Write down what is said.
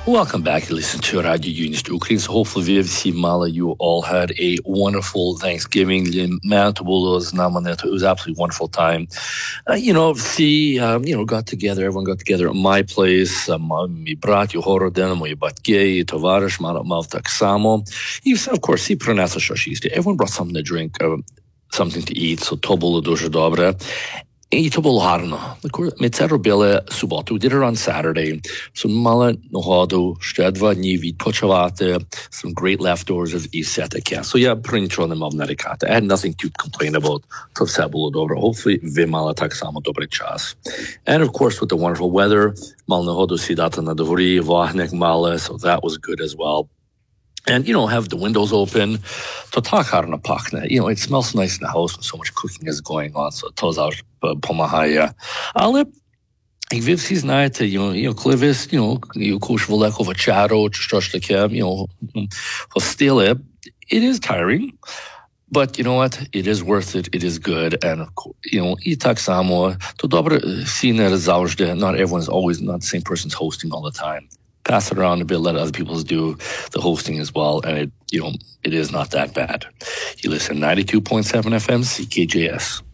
Welcome back. You listen to Radio Unionist Ukraine. So hopefully VFC Mala, you all had a wonderful Thanksgiving. It was absolutely wonderful time. Got together. Everyone got together at my place. My brat, Yohorodin, my batgay, Tovarish, Maltak Samo. Of course, everyone brought something to drink, something to eat. So tobolo дуже добре. І то було гарно. Ми це робили суботу. We did it on Saturday. So мали нагоду ще 2 дні відпочивати. Some great leftovers і все таке. So я про нічого не мав нарікати. I had nothing to complain about. То все було добре. Hopefully ви мали так само добрий час. And of course with the wonderful weather, мали нагоду сідати на дворі, вогник мали. So that was good as well. And, have the windows open. To tak harna pachne. It smells nice in the house when so much cooking is going on. So to zawsze pomaga. Ale jak wy wszyscy знаєте, Clivis, kusz велико вечеру, чи щось таке, hostile, it is tiring. But you know what? It is worth it. It is good. And, і так само, то добре всі не завжди. Not everyone's always, not the same person's hosting all the time. Pass it around a bit, let other people do the hosting as well. And it is not that bad. You listen 92.7 FM, CKJS.